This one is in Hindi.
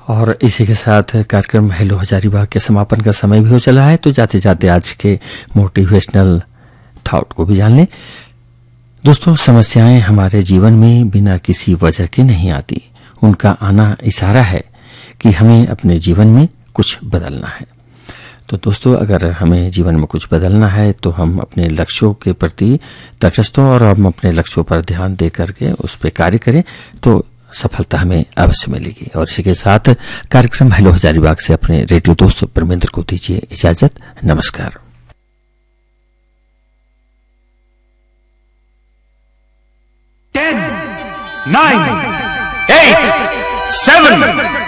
और इसी के साथ कार्यक्रम हेलो हजारीबाग के समापन का समय भी हो चला है। तो जाते जाते आज के मोटिवेशनल थॉट को भी जान लें। दोस्तों, समस्याएं हमारे जीवन में बिना किसी वजह के नहीं आती। उनका आना इशारा है कि हमें अपने जीवन में कुछ बदलना है। तो दोस्तों, अगर हमें जीवन में कुछ बदलना है तो हम अपने लक्ष्यों के प्रति तटस्थ हों और हम अपने लक्ष्यों पर ध्यान दे करके उस पर कार्य करें तो सफलता हमें अवश्य मिलेगी। और इसी के साथ कार्यक्रम हेलो हजारीबाग से अपने रेडियो दोस्त परमेंद्र को दीजिए इजाजत। नमस्कार। 10, 9, 8, 7